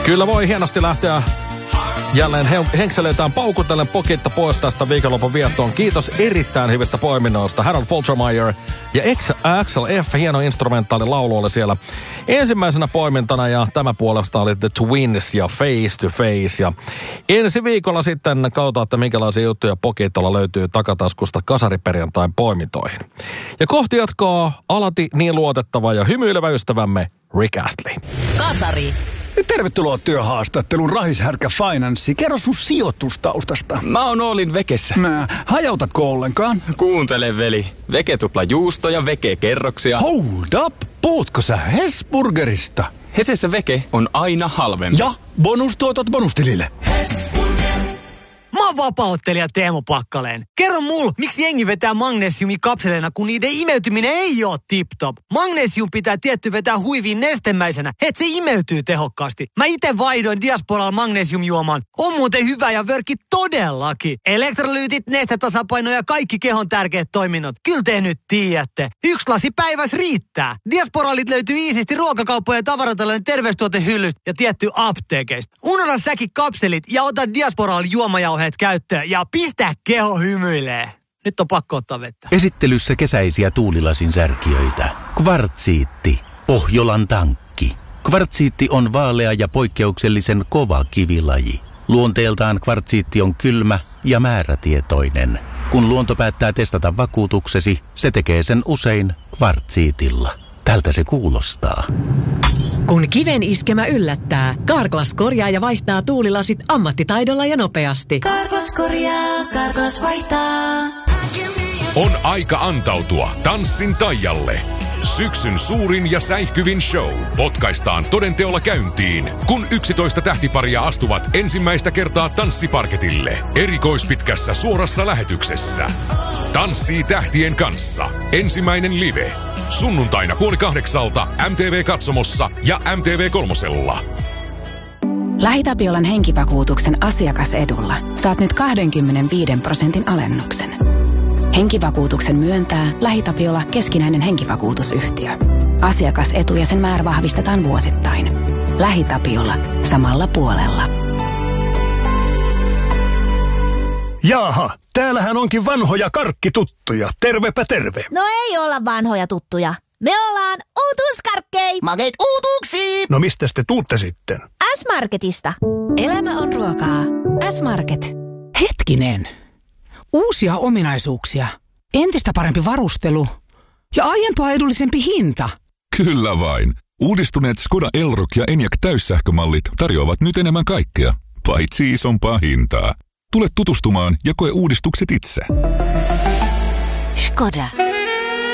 Kyllä voi hienosti lähteä jälleen henkseleitään paukutellen pokitta pois tästä viikonlopun viettoon. Kiitos erittäin hyvistä poiminnoista. Harold Faltermeyer ja Axel F. Hieno instrumentaali laulu oli siellä ensimmäisenä poimintana. Ja tämä puolesta oli The Twins ja Face to Face. Ja ensi viikolla sitten katsotaan, että minkälaisia juttuja pokitolla löytyy takataskusta kasariperjantain poimintoihin. Ja kohti jatkaa alati niin luotettava ja hymyilevä ystävämme Rick Astley. Kasari. Tervetuloa työhaastatteluun Rahishärkä Finanssi. Kerro sun sijoitustaustasta. Mä oon Oolin Vekessä. Hajautatko ollenkaan? Kuuntele, veli. Veke tupla juusto ja Veke kerroksia. Hold up! Puhutko sä Hesburgerista? Hesessä Veke on aina halvempi. Ja bonustuotot bonustilille. Mä oon vapaa-ottelija Teemu Pakkaleen. Kerro mulle, miksi jengi vetää magnesiumikapseleina, kun niiden imeytyminen ei oo tip-top. Magnesium pitää tietty vetää huiviin nestemäisenä, et se imeytyy tehokkaasti. Mä ite vaihdoin Diasporalla magnesiumjuomaan. On muuten hyvä ja vörkki todellakin. Elektrolyytit, nestetasapaino ja kaikki kehon tärkeät toiminnot. Kyllä te nyt tiedätte. 1 lasi päivässä riittää. Diasporalit löytyy iisisti ruokakauppojen ja tavaratalojen terveysttuotehyllystä ja tietty apteekeista. Unohda säkin kapselit ja ota Diasporalla juomajauheet käyttöön ja pistä keho hymyilee. Nyt on pakko ottaa vettä. Esittelyssä kesäisiä tuulilasin särkijöitä. Kvartsiitti. Pohjolan tankki. Kvartsiitti on vaalea ja poikkeuksellisen kova kivilaji. Luonteeltaan kvartsiitti on kylmä ja määrätietoinen. Kun luonto päättää testata vakuutuksesi, se tekee sen usein kvartsiitilla. Tältä se kuulostaa. Kun kiven iskemä yllättää, Carglass korjaa ja vaihtaa tuulilasit ammattitaidolla ja nopeasti. Carglass korjaa, Carglass vaihtaa. On aika antautua tanssin taialle. Syksyn suurin ja säihkyvin show potkaistaan todenteolla käyntiin, kun 11 tähtiparia astuvat ensimmäistä kertaa tanssiparketille. Erikoispitkässä suorassa lähetyksessä. Tanssii tähtien kanssa. Ensimmäinen live. Sunnuntaina 7:30 MTV-katsomossa ja MTV3. LähiTapiolan henkivakuutuksen asiakasedulla saat nyt 25% alennuksen. Henkivakuutuksen myöntää LähiTapiola keskinäinen henkivakuutusyhtiö. Asiakasetu ja sen määrä vahvistetaan vuosittain. LähiTapiola. Samalla puolella. Jaaha, täällähän onkin vanhoja karkkituttuja. Tervepä terve. No ei olla vanhoja tuttuja. Me ollaan uutuuskarkkei. Makeet uutuuksiin. No mistäs te tuutte sitten? S-Marketista. Elämä on ruokaa. S-Market. Hetkinen. Uusia ominaisuuksia. Entistä parempi varustelu. Ja aiempaa edullisempi hinta. Kyllä vain. Uudistuneet Skoda Elroq ja Enyaq täyssähkömallit tarjoavat nyt enemmän kaikkea, paitsi isompaa hintaa. Tule tutustumaan ja koe uudistukset itse. Skoda.